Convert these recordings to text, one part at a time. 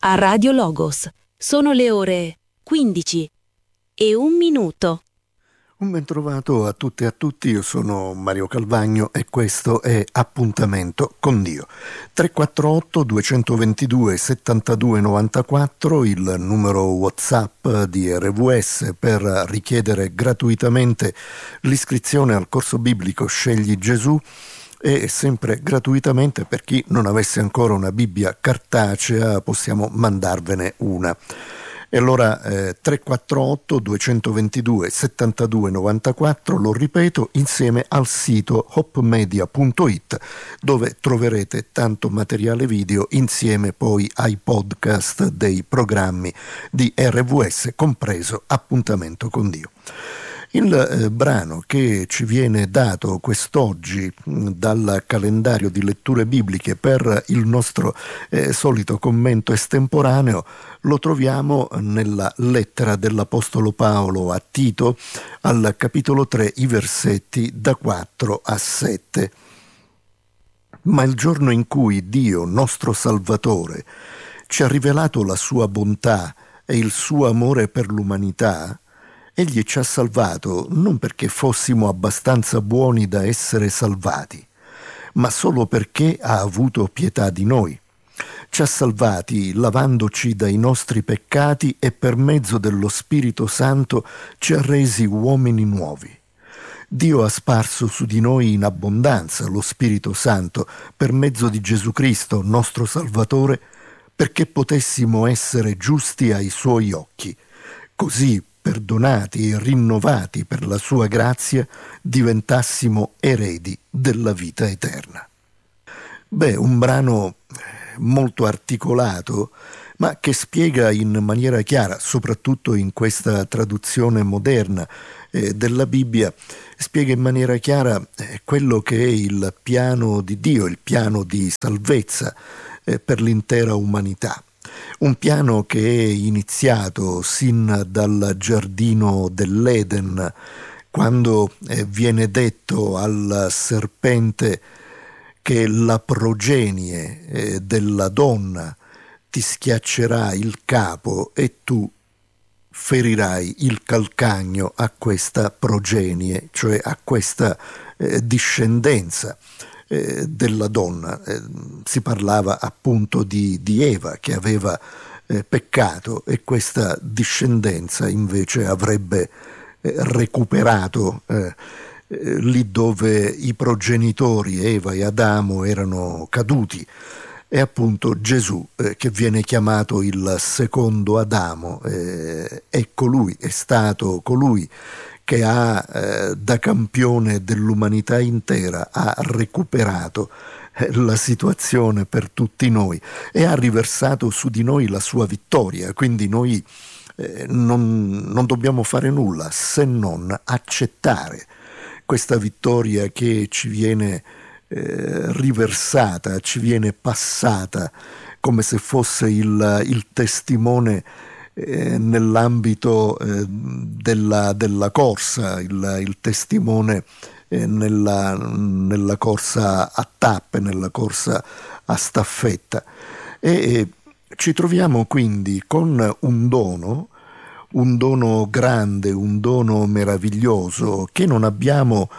a Radio Logos. Sono le ore 15:01. Un ben trovato a tutte e a tutti, io sono Mario Calvagno e questo è Appuntamento con Dio. 348 222 72 94, il numero WhatsApp di RVS per richiedere gratuitamente l'iscrizione al corso biblico Scegli Gesù, e sempre gratuitamente per chi non avesse ancora una Bibbia cartacea possiamo mandarvene una. E allora 348 222 72 94, lo ripeto, insieme al sito hopmedia.it, dove troverete tanto materiale video insieme poi ai podcast dei programmi di RVS, compreso Appuntamento con Dio. Il brano che ci viene dato quest'oggi dal calendario di letture bibliche per il nostro solito commento estemporaneo lo troviamo nella lettera dell'Apostolo Paolo a Tito, al capitolo 3, i versetti da 4 a 7. Ma il giorno in cui Dio, nostro Salvatore, ci ha rivelato la sua bontà e il suo amore per l'umanità, Egli ci ha salvato non perché fossimo abbastanza buoni da essere salvati, ma solo perché ha avuto pietà di noi. Ci ha salvati lavandoci dai nostri peccati e per mezzo dello Spirito Santo ci ha resi uomini nuovi. Dio ha sparso su di noi in abbondanza lo Spirito Santo per mezzo di Gesù Cristo, nostro Salvatore, perché potessimo essere giusti ai Suoi occhi. Così, perdonati e rinnovati per la sua grazia, diventassimo eredi della vita eterna. Un brano molto articolato, ma che spiega in maniera chiara, soprattutto in questa traduzione moderna della Bibbia, spiega in maniera chiara quello che è il piano di Dio, il piano di salvezza per l'intera umanità. Un piano che è iniziato sin dal giardino dell'Eden, quando viene detto al serpente che la progenie della donna ti schiaccerà il capo e tu ferirai il calcagno a questa progenie, cioè a questa discendenza della donna. Si parlava appunto di Eva che aveva peccato, e questa discendenza invece avrebbe recuperato lì dove i progenitori Eva e Adamo erano caduti. È appunto Gesù che viene chiamato il secondo Adamo, è stato colui che ha da campione dell'umanità intera ha recuperato la situazione per tutti noi e ha riversato su di noi la sua vittoria. Quindi noi non dobbiamo fare nulla se non accettare questa vittoria che ci viene riversata, ci viene passata come se fosse il testimone nell'ambito della corsa, il testimone nella corsa a tappe, nella corsa a staffetta. E ci troviamo quindi con un dono grande, un dono meraviglioso che non abbiamo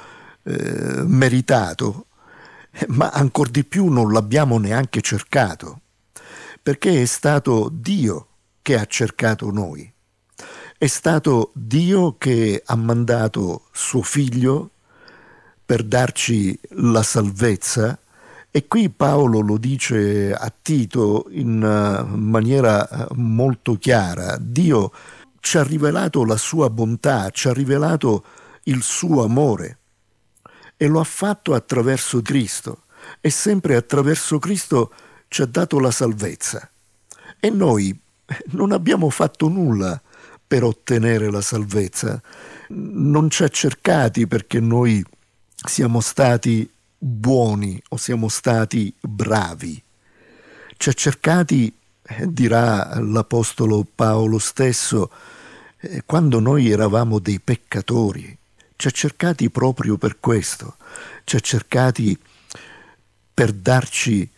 meritato, ma ancor di più non l'abbiamo neanche cercato, perché è stato Dio che ha cercato noi. È stato Dio che ha mandato suo figlio per darci la salvezza, e qui Paolo lo dice a Tito in maniera molto chiara. Dio ci ha rivelato la sua bontà, ci ha rivelato il suo amore, e lo ha fatto attraverso Cristo, e sempre attraverso Cristo ci ha dato la salvezza. E noi non abbiamo fatto nulla per ottenere la salvezza, non ci ha cercati perché noi siamo stati buoni o siamo stati bravi. Ci ha cercati, dirà l'Apostolo Paolo stesso, quando noi eravamo dei peccatori. Ci ha cercati proprio per questo, ci ha cercati per darci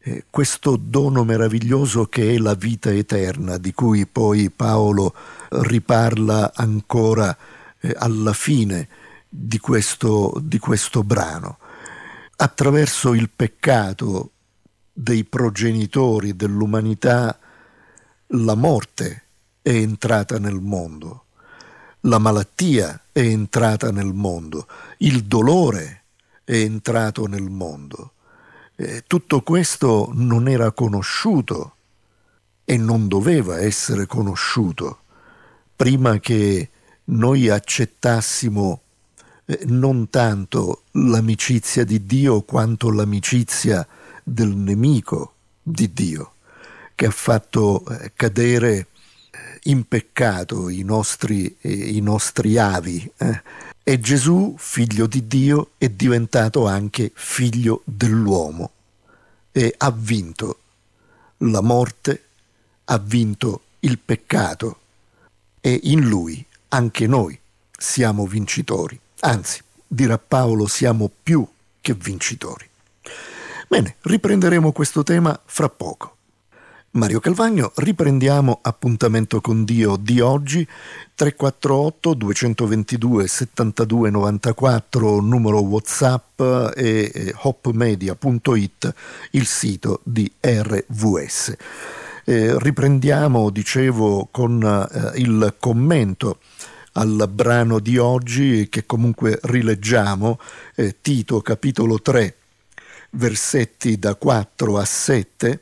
questo dono meraviglioso che è la vita eterna, di cui poi Paolo riparla ancora alla fine di questo brano. Attraverso il peccato dei progenitori dell'umanità, la morte è entrata nel mondo, la malattia è entrata nel mondo, il dolore è entrato nel mondo. Tutto questo non era conosciuto e non doveva essere conosciuto prima che noi accettassimo non tanto l'amicizia di Dio quanto l'amicizia del nemico di Dio, che ha fatto cadere in peccato i nostri avi. E Gesù, figlio di Dio, è diventato anche figlio dell'uomo e ha vinto la morte, ha vinto il peccato, e in lui anche noi siamo vincitori. Anzi, dirà Paolo, siamo più che vincitori. Bene, riprenderemo questo tema fra poco. Mario Calvagno, riprendiamo Appuntamento con Dio di oggi, 348 222 72 94, numero WhatsApp, e hopmedia.it, il sito di RVS. Riprendiamo, dicevo, con il commento al brano di oggi, che comunque rileggiamo, Tito capitolo 3, versetti da 4 a 7.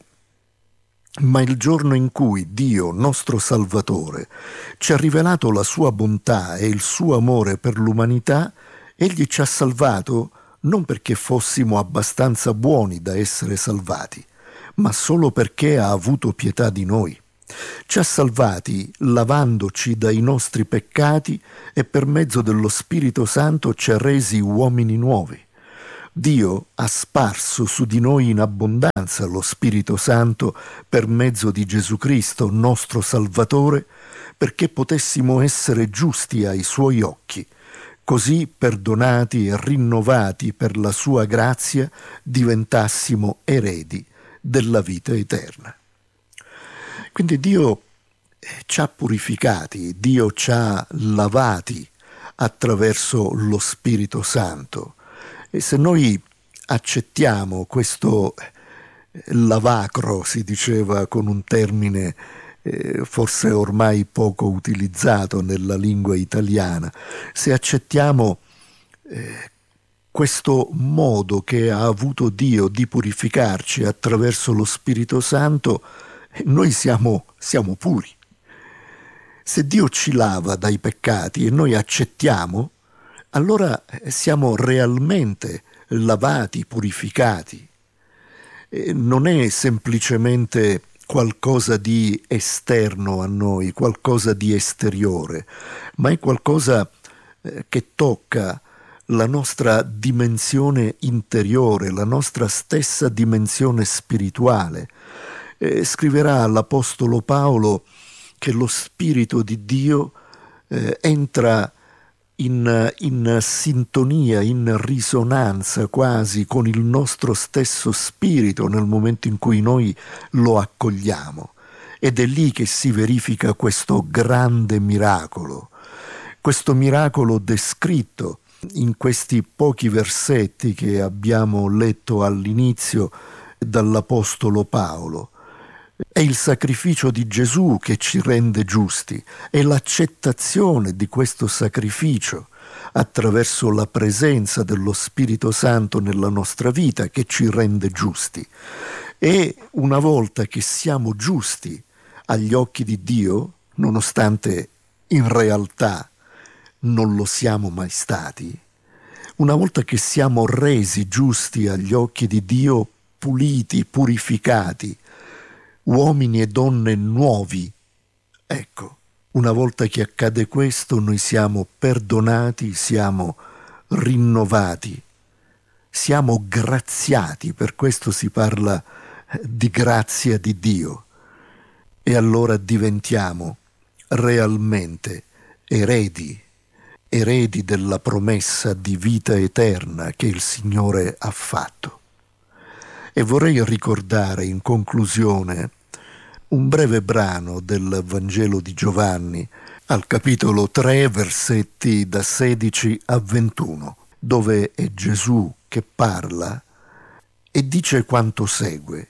Ma il giorno in cui Dio, nostro Salvatore, ci ha rivelato la sua bontà e il suo amore per l'umanità, Egli ci ha salvato non perché fossimo abbastanza buoni da essere salvati, ma solo perché ha avuto pietà di noi. Ci ha salvati lavandoci dai nostri peccati e per mezzo dello Spirito Santo ci ha resi uomini nuovi. Dio ha sparso su di noi in abbondanza lo Spirito Santo per mezzo di Gesù Cristo, nostro Salvatore, perché potessimo essere giusti ai Suoi occhi. Così, perdonati e rinnovati per la Sua grazia, diventassimo eredi della vita eterna. Quindi Dio ci ha purificati, Dio ci ha lavati attraverso lo Spirito Santo. E se noi accettiamo questo lavacro, si diceva con un termine forse ormai poco utilizzato nella lingua italiana, se accettiamo questo modo che ha avuto Dio di purificarci attraverso lo Spirito Santo, noi siamo puri. Se Dio ci lava dai peccati e noi accettiamo, allora siamo realmente lavati, purificati. Non è semplicemente qualcosa di esterno a noi, qualcosa di esteriore, ma è qualcosa che tocca la nostra dimensione interiore, la nostra stessa dimensione spirituale. Scriverà l'Apostolo Paolo che lo Spirito di Dio entra in sintonia, in risonanza quasi con il nostro stesso spirito nel momento in cui noi lo accogliamo. Ed è lì che si verifica questo grande miracolo descritto in questi pochi versetti che abbiamo letto all'inizio dall'Apostolo Paolo. È il sacrificio di Gesù che ci rende giusti, è l'accettazione di questo sacrificio attraverso la presenza dello Spirito Santo nella nostra vita che ci rende giusti. E una volta che siamo giusti agli occhi di Dio, nonostante in realtà non lo siamo mai stati, una volta che siamo resi giusti agli occhi di Dio, puliti, purificati, uomini e donne nuovi, ecco, una volta che accade questo, noi siamo perdonati, siamo rinnovati, siamo graziati, per questo si parla di grazia di Dio, e allora diventiamo realmente eredi della promessa di vita eterna che il Signore ha fatto. E vorrei ricordare in conclusione un breve brano del Vangelo di Giovanni, al capitolo 3, versetti da 16 a 21, dove è Gesù che parla e dice quanto segue: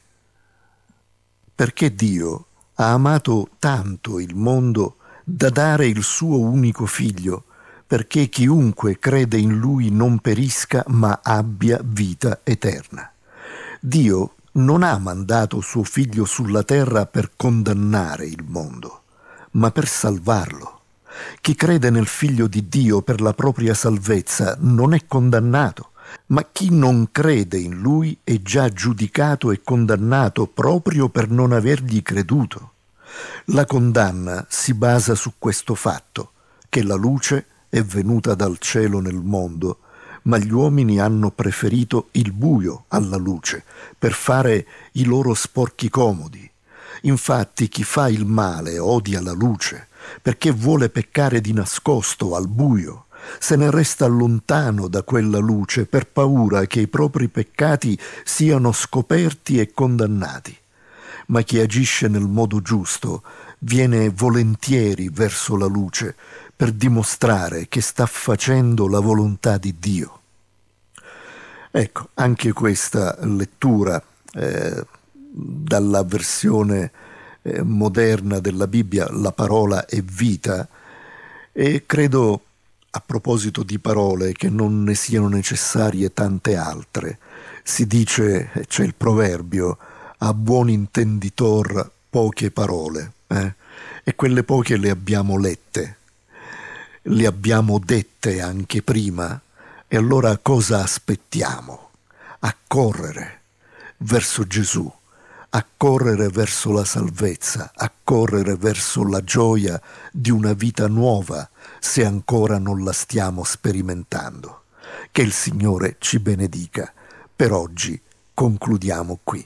perché Dio ha amato tanto il mondo da dare il suo unico figlio, perché chiunque crede in lui non perisca ma abbia vita eterna. Dio non ha mandato suo figlio sulla terra per condannare il mondo, ma per salvarlo. Chi crede nel figlio di Dio per la propria salvezza non è condannato, ma chi non crede in lui è già giudicato e condannato proprio per non avergli creduto. La condanna si basa su questo fatto, che la luce è venuta dal cielo nel mondo, ma gli uomini hanno preferito il buio alla luce per fare i loro sporchi comodi. Infatti chi fa il male odia la luce, perché vuole peccare di nascosto al buio. Se ne resta lontano da quella luce per paura che i propri peccati siano scoperti e condannati. Ma chi agisce nel modo giusto viene volentieri verso la luce per dimostrare che sta facendo la volontà di Dio. Ecco, anche questa lettura dalla versione moderna della Bibbia, la parola è vita, e credo, a proposito di parole, che non ne siano necessarie tante altre. Si dice, c'è il proverbio, a buon intenditor poche parole, e quelle poche le abbiamo lette, le abbiamo dette anche prima, e allora cosa aspettiamo? A correre verso Gesù, a correre verso la salvezza, a correre verso la gioia di una vita nuova, se ancora non la stiamo sperimentando. Che il Signore ci benedica. Per oggi concludiamo qui.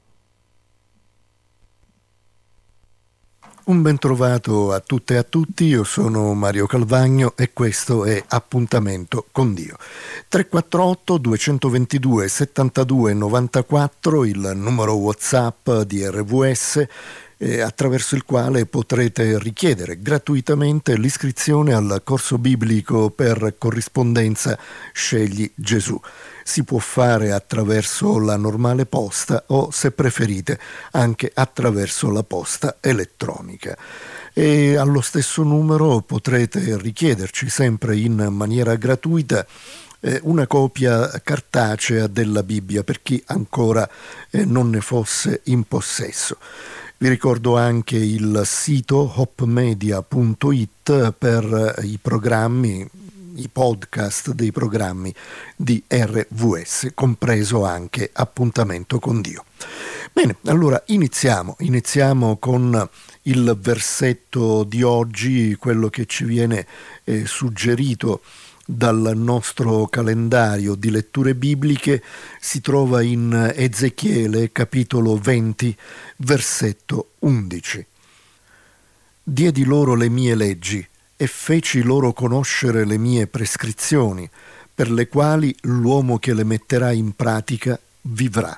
Un ben trovato a tutte e a tutti, io sono Mario Calvagno e questo è Appuntamento con Dio. 348 222 72 94, il numero WhatsApp di RVS, attraverso il quale potrete richiedere gratuitamente l'iscrizione al corso biblico per corrispondenza Scegli Gesù. Si può fare attraverso la normale posta o, se preferite, anche attraverso la posta elettronica. E allo stesso numero potrete richiederci sempre in maniera gratuita una copia cartacea della Bibbia per chi ancora non ne fosse in possesso. Vi ricordo anche il sito hopmedia.it per i programmi, i podcast dei programmi di RVS, compreso anche Appuntamento con Dio. Bene, allora iniziamo con il versetto di oggi, quello che ci viene suggerito dal nostro calendario di letture bibliche. Si trova in Ezechiele, capitolo 20, versetto 11. Diedi loro le mie leggi e feci loro conoscere le mie prescrizioni, per le quali l'uomo che le metterà in pratica vivrà.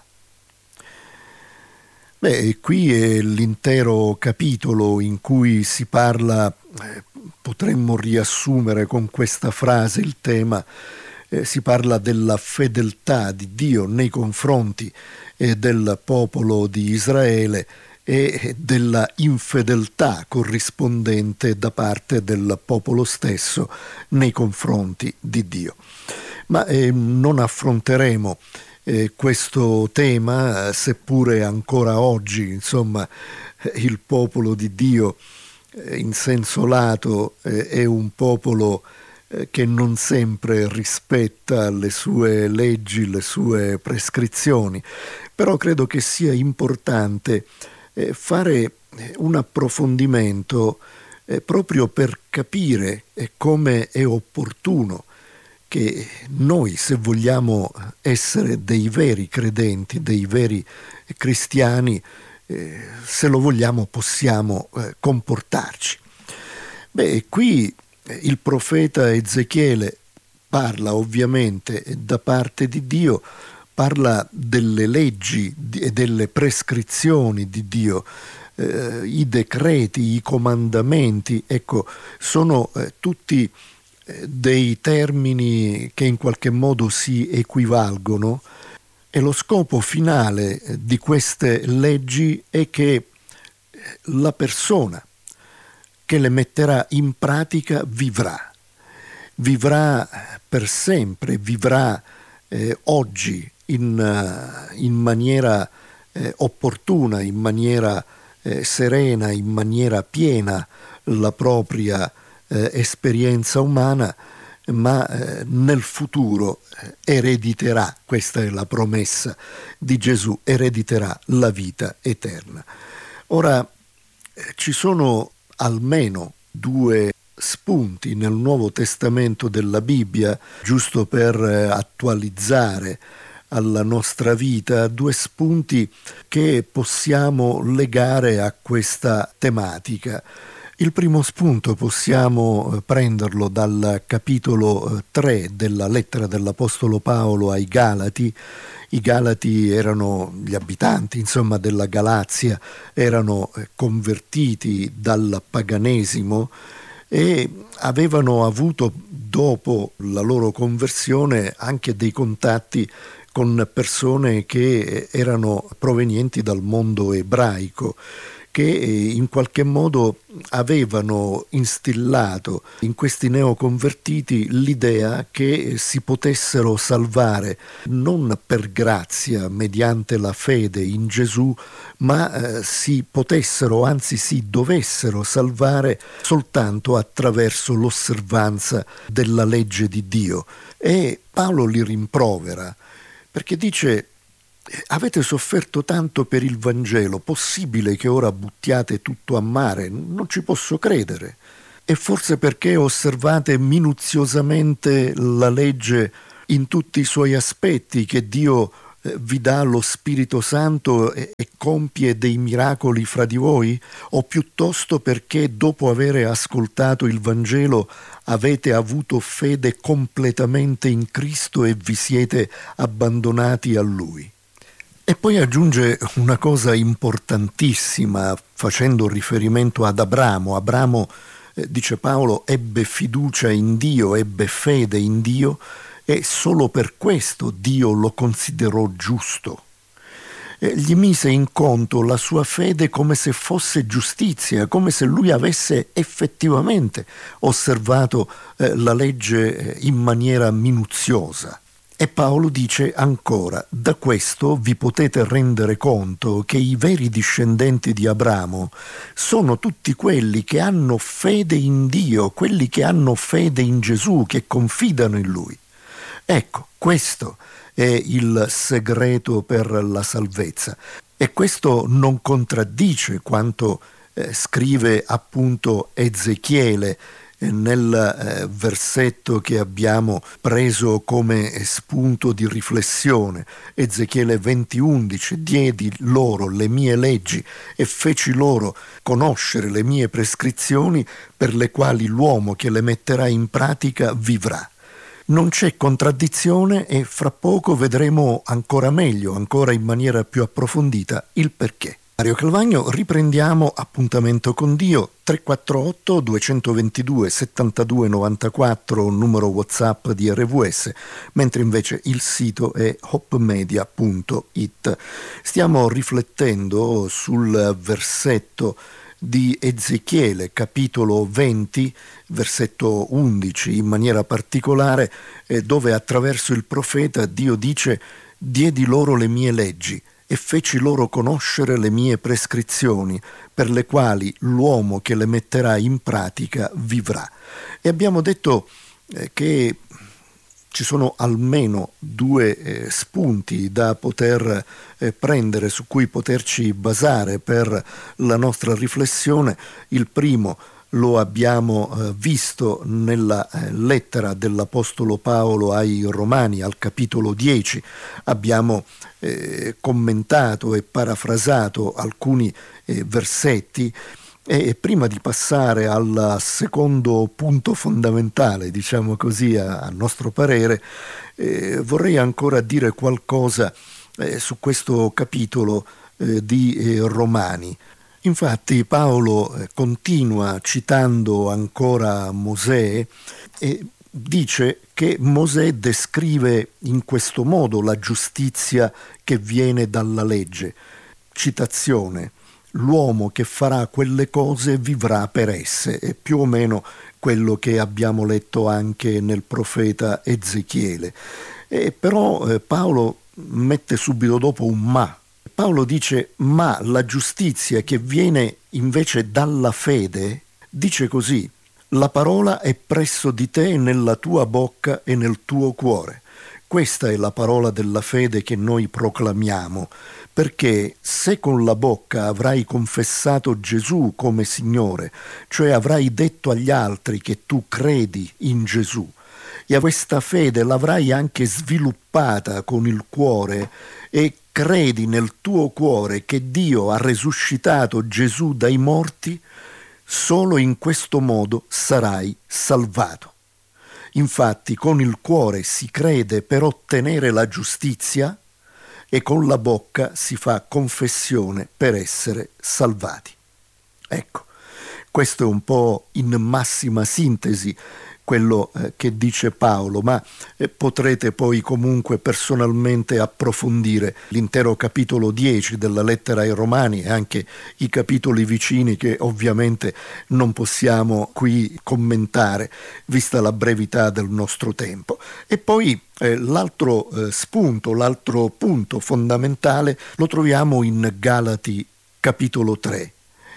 Qui è l'intero capitolo in cui si parla, potremmo riassumere con questa frase il tema, si parla della fedeltà di Dio nei confronti del popolo di Israele e della infedeltà corrispondente da parte del popolo stesso nei confronti di Dio. Ma non affronteremo questo tema, seppure ancora oggi, insomma, il popolo di Dio in senso lato è un popolo che non sempre rispetta le sue leggi, le sue prescrizioni, però credo che sia importante fare un approfondimento proprio per capire come è opportuno che noi, se vogliamo essere dei veri credenti, dei veri cristiani, se lo vogliamo possiamo comportarci. Qui il profeta Ezechiele parla ovviamente da parte di Dio, parla delle leggi e delle prescrizioni di Dio, i decreti, i comandamenti, ecco, sono tutti dei termini che in qualche modo si equivalgono, e lo scopo finale di queste leggi è che la persona che le metterà in pratica vivrà per sempre, vivrà oggi in maniera opportuna, in maniera serena, in maniera piena la propria esperienza umana, ma nel futuro erediterà, questa è la promessa di Gesù, erediterà la vita eterna. Ora, ci sono almeno due spunti nel Nuovo Testamento della Bibbia, giusto per attualizzare alla nostra vita, due spunti che possiamo legare a questa tematica. Il primo spunto possiamo prenderlo dal capitolo 3 della lettera dell'Apostolo Paolo ai Galati. I Galati erano gli abitanti, insomma, della Galazia, erano convertiti dal paganesimo e avevano avuto, dopo la loro conversione, anche dei contatti con persone che erano provenienti dal mondo ebraico, che in qualche modo avevano instillato in questi neoconvertiti l'idea che si potessero salvare non per grazia mediante la fede in Gesù, ma si potessero, anzi si dovessero salvare soltanto attraverso l'osservanza della legge di Dio. E Paolo li rimprovera, perché dice: avete sofferto tanto per il Vangelo, possibile che ora buttiate tutto a mare? Non ci posso credere. E forse perché osservate minuziosamente la legge in tutti i suoi aspetti, che Dio vi dà lo Spirito Santo e compie dei miracoli fra di voi? O piuttosto perché dopo avere ascoltato il Vangelo avete avuto fede completamente in Cristo e vi siete abbandonati a Lui? E poi aggiunge una cosa importantissima facendo riferimento ad Abramo. Abramo, dice Paolo, ebbe fiducia in Dio, ebbe fede in Dio e solo per questo Dio lo considerò giusto. Gli mise in conto la sua fede come se fosse giustizia, come se lui avesse effettivamente osservato la legge in maniera minuziosa. E Paolo dice ancora: da questo vi potete rendere conto che i veri discendenti di Abramo sono tutti quelli che hanno fede in Dio, quelli che hanno fede in Gesù, che confidano in Lui. Ecco, questo è il segreto per la salvezza. E questo non contraddice quanto scrive appunto Ezechiele nel versetto che abbiamo preso come spunto di riflessione. Ezechiele 20:11: diedi loro le mie leggi e feci loro conoscere le mie prescrizioni, per le quali l'uomo che le metterà in pratica vivrà. Non c'è contraddizione e fra poco vedremo ancora meglio, ancora in maniera più approfondita, il perché. Mario Calvagno, riprendiamo Appuntamento con Dio, 348 222 72 94, numero WhatsApp di RVS, mentre invece il sito è hopmedia.it. Stiamo riflettendo sul versetto di Ezechiele, capitolo 20, versetto 11, in maniera particolare, dove attraverso il profeta Dio dice: diedi loro le mie leggi e feci loro conoscere le mie prescrizioni, per le quali l'uomo che le metterà in pratica vivrà. E abbiamo detto che ci sono almeno due spunti da poter prendere, su cui poterci basare per la nostra riflessione. Il primo lo abbiamo visto nella lettera dell'Apostolo Paolo ai Romani, al capitolo 10. Abbiamo commentato e parafrasato alcuni versetti E prima di passare al secondo punto fondamentale, diciamo così, a nostro parere, vorrei ancora dire qualcosa su questo capitolo di Romani. Infatti Paolo continua citando ancora Mosè e dice che Mosè descrive in questo modo la giustizia che viene dalla legge. Citazione: l'uomo che farà quelle cose vivrà per esse, è più o meno quello che abbiamo letto anche nel profeta Ezechiele. Però Paolo mette subito dopo un ma. Paolo dice: ma la giustizia che viene invece dalla fede, dice così: la parola è presso di te, nella tua bocca e nel tuo cuore. Questa è la parola della fede che noi proclamiamo, perché se con la bocca avrai confessato Gesù come Signore, cioè avrai detto agli altri che tu credi in Gesù, e a questa fede l'avrai anche sviluppata con il cuore e credi nel tuo cuore che Dio ha resuscitato Gesù dai morti, solo in questo modo sarai salvato. Infatti con il cuore si crede per ottenere la giustizia e con la bocca si fa confessione per essere salvati. Ecco, questo è un po' in massima sintesi quello che dice Paolo, ma potrete poi comunque personalmente approfondire l'intero capitolo 10 della lettera ai Romani e anche i capitoli vicini che ovviamente non possiamo qui commentare vista la brevità del nostro tempo. E poi l'altro spunto, l'altro punto fondamentale lo troviamo in Galati capitolo 3.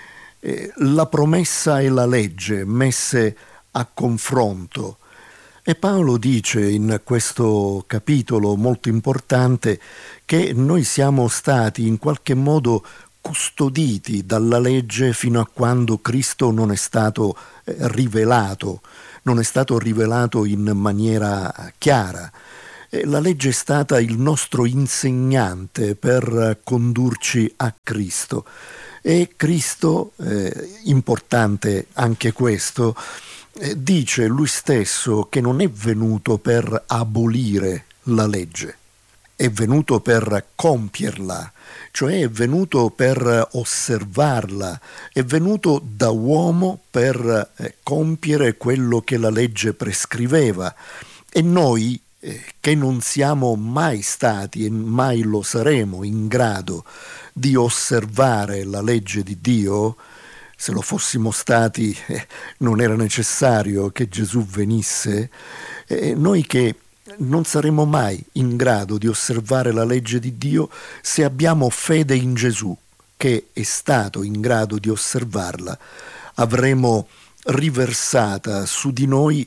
La promessa e la legge messe a confronto. E Paolo dice in questo capitolo molto importante che noi siamo stati in qualche modo custoditi dalla legge fino a quando Cristo non è stato rivelato, non è stato rivelato in maniera chiara. La legge è stata il nostro insegnante per condurci a Cristo. E Cristo, importante anche questo, dice lui stesso che non è venuto per abolire la legge, è venuto per compierla, cioè è venuto per osservarla, è venuto da uomo per compiere quello che la legge prescriveva. E noi, che non siamo mai stati e mai lo saremo in grado di osservare la legge di Dio, se lo fossimo stati non era necessario che Gesù venisse, noi che non saremo mai in grado di osservare la legge di Dio, se abbiamo fede in Gesù, che è stato in grado di osservarla, avremo riversata su di noi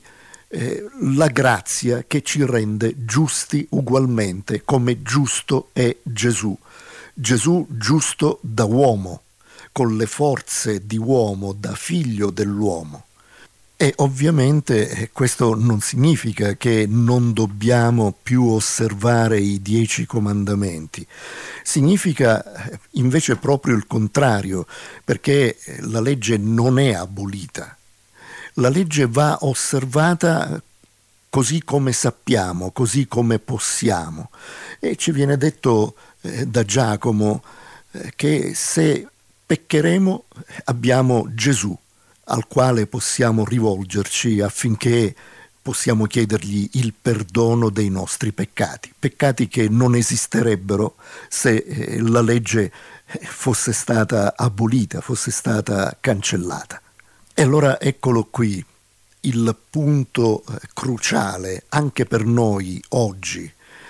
la grazia che ci rende giusti ugualmente, come giusto è Gesù. Gesù giusto da uomo, con le forze di uomo, da figlio dell'uomo. E ovviamente questo non significa che non dobbiamo più osservare i 10 comandamenti. Significa invece proprio il contrario, perché la legge non è abolita. La legge va osservata così come sappiamo, così come possiamo. E ci viene detto da Giacomo che se peccheremo abbiamo Gesù al quale possiamo rivolgerci affinché possiamo chiedergli il perdono dei nostri peccati, peccati che non esisterebbero se la legge fosse stata abolita, fosse stata cancellata. E allora eccolo qui, il punto cruciale anche per noi oggi.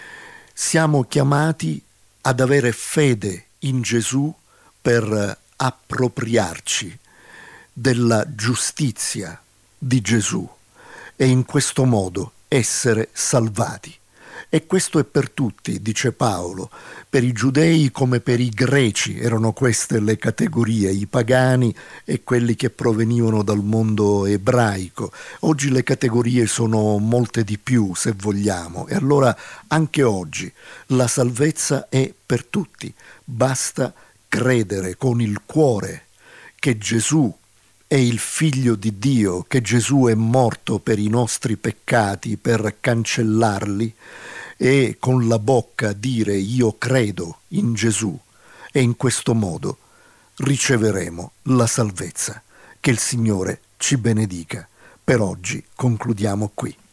Siamo chiamati ad avere fede in Gesù per appropriarci della giustizia di Gesù e in questo modo essere salvati. E questo è per tutti, dice Paolo, per i giudei come per i greci, erano queste le categorie, i pagani e quelli che provenivano dal mondo ebraico. Oggi le categorie sono molte di più, se vogliamo, e allora anche oggi la salvezza è per tutti, basta credere con il cuore che Gesù è il Figlio di Dio, che Gesù è morto per i nostri peccati, per cancellarli, e con la bocca dire io credo in Gesù, e in questo modo riceveremo la salvezza. Che il Signore ci benedica. Per oggi concludiamo qui.